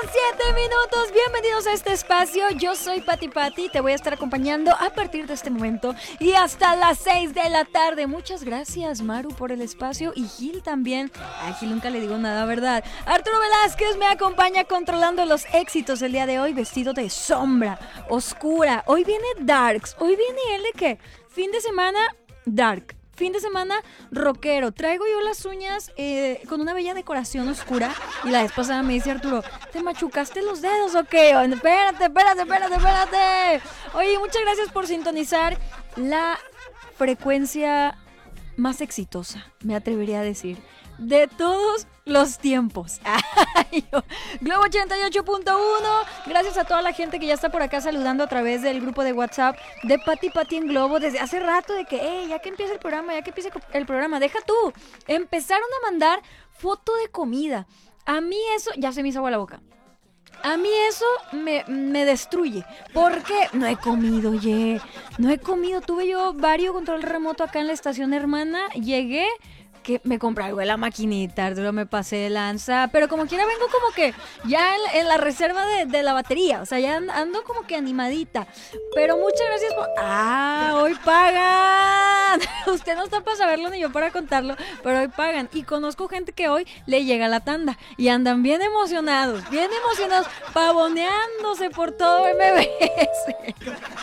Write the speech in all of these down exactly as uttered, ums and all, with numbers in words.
siete minutos, bienvenidos a este espacio. Yo soy Pati Pati, te voy a estar acompañando a partir de este momento y hasta las seis de la tarde. Muchas gracias, Maru, por el espacio y Gil también. A Gil nunca le digo nada, ¿verdad? Arturo Velázquez me acompaña controlando los éxitos el día de hoy, vestido de sombra, oscura. Hoy viene Darks, hoy viene él de qué? Fin de semana, Dark. Fin de semana rockero. Traigo yo las uñas eh, con una bella decoración oscura. Y la vez pasada me dice Arturo, ¿te machucaste los dedos o qué? Espérate, espérate, espérate, espérate. Oye, muchas gracias por sintonizar la frecuencia más exitosa, me atrevería a decir, de todos los tiempos. Globo ochenta y ocho punto uno. Gracias a toda la gente que ya está por acá saludando a través del grupo de WhatsApp de Pati Pati en Globo desde hace rato, de que, hey, ya que empieza el programa, ya que empieza el programa, deja tú. Empezaron a mandar foto de comida. A mí eso, ya se me hizo agua la boca. A mí eso me, me destruye. Porque no he comido, oye. No he comido. Tuve yo varios control remoto acá en la estación hermana. Llegué, que me compré algo de la maquinita, Arturo, me pasé de lanza. Pero como quiera vengo como que ya en, en la reserva de, de la batería. O sea, ya ando como que animadita. Pero muchas gracias por... ¡Ah! ¡Hoy pagan! Usted no está para saberlo ni yo para contarlo, pero hoy pagan. Y conozco gente que hoy le llega la tanda y andan bien emocionados, bien emocionados, pavoneándose por todo M B S.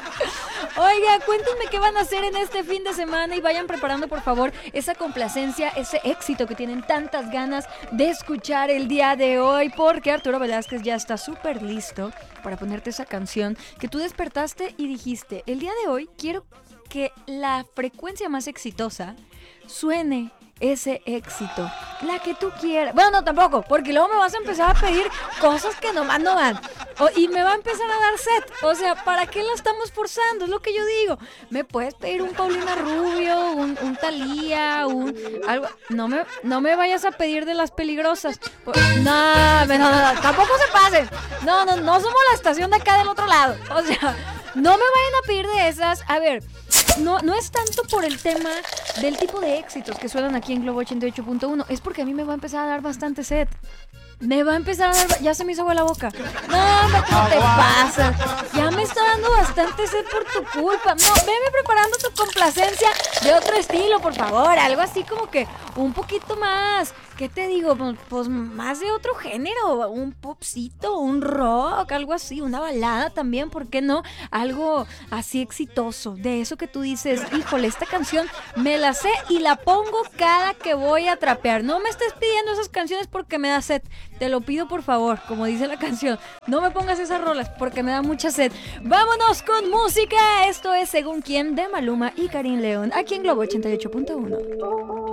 Oiga, cuéntenme qué van a hacer en este fin de semana y vayan preparando, por favor, esa complacencia, ese éxito que tienen tantas ganas de escuchar el día de hoy, porque Arturo Velázquez ya está súper listo para ponerte esa canción que tú despertaste y dijiste, el día de hoy quiero que la frecuencia más exitosa suene ese éxito, la que tú quieras. Bueno, no, tampoco, porque luego me vas a empezar a pedir cosas que nomás no van. O, y me va a empezar a dar set. O sea, ¿para qué la estamos forzando? Es lo que yo digo. Me puedes pedir un Paulina Rubio, un, un Thalía, un algo. No me, no me vayas a pedir de las peligrosas. No, no, no, no, tampoco se pasen. No, no, no somos la estación de acá del otro lado. O sea, no me vayan a pedir de esas. A ver, no, no es tanto por el tema del tipo de éxitos que suenan aquí en Globo ochenta y ocho punto uno. Es porque a mí me va a empezar a dar bastante sed. Me va a empezar a dar... Ya se me hizo agua la boca. No, ¿qué te pasa? Ya me está dando bastante sed por tu culpa. No, veme preparando tu complacencia de otro estilo, por favor. Algo así como que un poquito más... ¿Qué te digo? Pues, pues más de otro género. Un popcito, un rock, algo así. Una balada también, ¿por qué no? Algo así exitoso. De eso que tú dices, híjole, esta canción me la sé y la pongo cada que voy a trapear. No me estés pidiendo esas canciones porque me da sed. Te lo pido por favor, como dice la canción. No me pongas esas rolas porque me da mucha sed. Vámonos con música. Esto es Según Quién de Maluma y Karim León. Aquí en Globo ochenta y ocho punto uno.